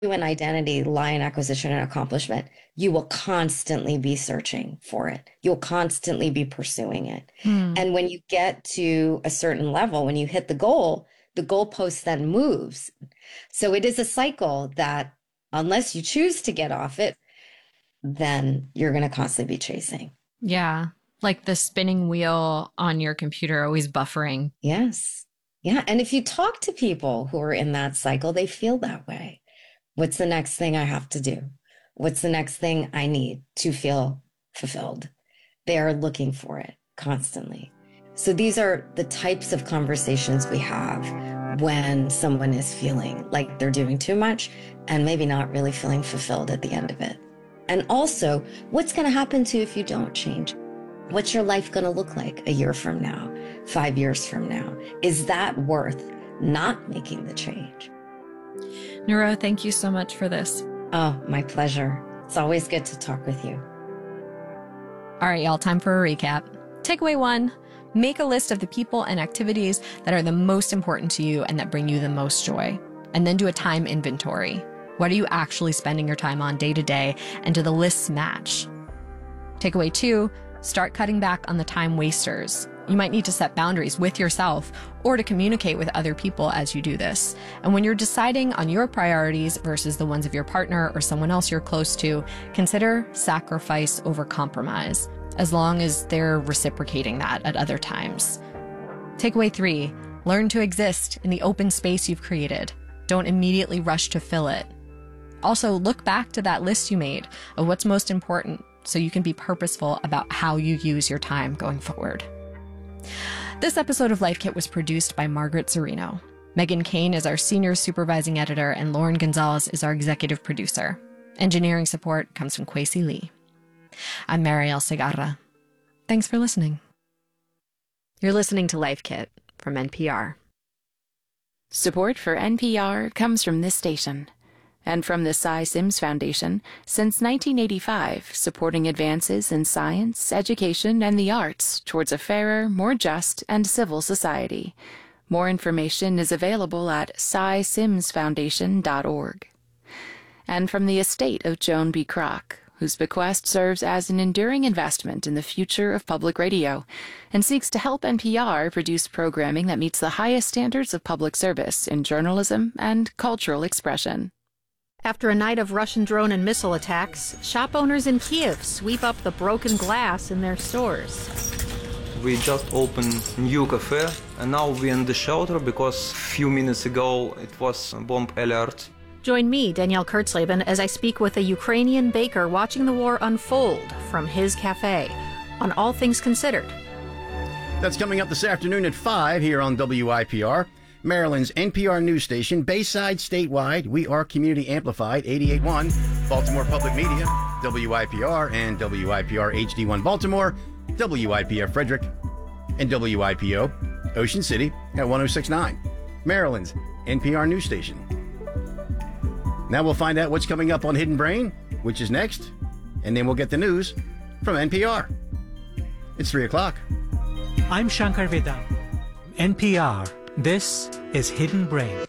An identity lie in acquisition and accomplishment, you will constantly be searching for it. You'll constantly be pursuing it. Hmm. And when you get to a certain level, when you hit the goalpost then moves. So it is a cycle that unless you choose to get off it, then you're going to constantly be chasing. Yeah. Like the spinning wheel on your computer, always buffering. Yes. Yeah. And if you talk to people who are in that cycle, they feel that way. What's the next thing I have to do? What's the next thing I need to feel fulfilled? They are looking for it constantly. So these are the types of conversations we have when someone is feeling like they're doing too much and maybe not really feeling fulfilled at the end of it. And also, what's going to happen to you if you don't change? What's your life going to look like a year from now, 5 years from now? Is that worth not making the change? Nuro, thank you so much for this. Oh, my pleasure. It's always good to talk with you. All right, y'all, time for a recap. Takeaway 1, make a list of the people and activities that are the most important to you and that bring you the most joy. And then do a time inventory. What are you actually spending your time on day to day, and do the lists match? Takeaway 2, start cutting back on the time wasters. You might need to set boundaries with yourself or to communicate with other people as you do this. And when you're deciding on your priorities versus the ones of your partner or someone else you're close to, consider sacrifice over compromise, as long as they're reciprocating that at other times. Takeaway 3, learn to exist in the open space you've created. Don't immediately rush to fill it. Also, look back to that list you made of what's most important so you can be purposeful about how you use your time going forward. This episode of Life Kit was produced by Margaret Zorino. Megan Kane is our senior supervising editor, and Lauren Gonzalez is our executive producer. Engineering support comes from Kwesi Lee. I'm Mariel Segarra. Thanks for listening. You're listening to Life Kit from NPR. Support for NPR comes from this station and from the Cy Sims Foundation since 1985, supporting advances in science, education, and the arts towards a fairer, more just, and civil society. More information is available at cysimsfoundation.org. And from the estate of Joan B. Kroc, whose bequest serves as an enduring investment in the future of public radio and seeks to help NPR produce programming that meets the highest standards of public service in journalism and cultural expression. After a night of Russian drone and missile attacks, shop owners in Kiev sweep up the broken glass in their stores. We just opened new cafe, and now we're in the shelter because a few minutes ago it was a bomb alert. Join me, Danielle Kurtzleben, as I speak with a Ukrainian baker watching the war unfold from his cafe on All Things Considered. That's coming up this afternoon at 5 here on WIPR. Maryland's NPR news station, Bayside statewide. We are community amplified, 88.1, Baltimore Public Media, WIPR, and WIPR HD1 Baltimore, WIPF Frederick, and WIPO Ocean City at 106.9, Maryland's NPR news station. Now we'll find out what's coming up on Hidden Brain, which is next, and then we'll get the news from NPR. It's 3 o'clock. I'm Shankar Vedantam. NPR. This is Hidden Brain.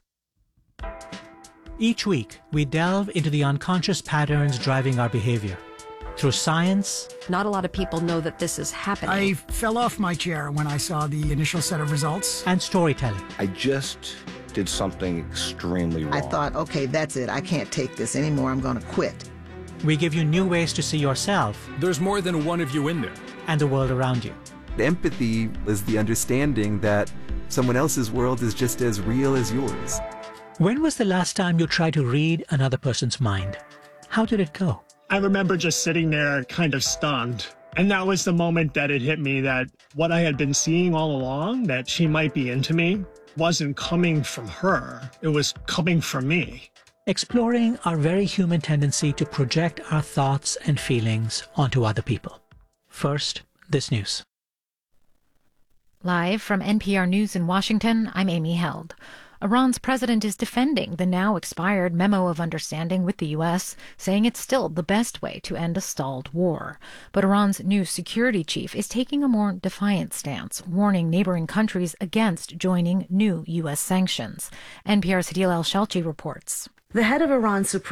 Each week, we delve into the unconscious patterns driving our behavior. Through science... Not a lot of people know that this is happening. I fell off my chair when I saw the initial set of results. And storytelling. I just did something extremely wrong. I thought, okay, that's it. I can't take this anymore. I'm going to quit. We give you new ways to see yourself. There's more than one of you in there. And the world around you. Empathy is the understanding that someone else's world is just as real as yours. When was the last time you tried to read another person's mind? How did it go? I remember just sitting there kind of stunned. And that was the moment that it hit me that what I had been seeing all along, that she might be into me, wasn't coming from her. It was coming from me. Exploring our very human tendency to project our thoughts and feelings onto other people. First, this news. Live from NPR News in Washington, I'm Amy Held. Iran's president is defending the now expired memo of understanding with the U.S., saying it's still the best way to end a stalled war. But Iran's new security chief is taking a more defiant stance, warning neighboring countries against joining new U.S. sanctions. NPR's Hadil El-Shelchi reports. The head of Iran's Supreme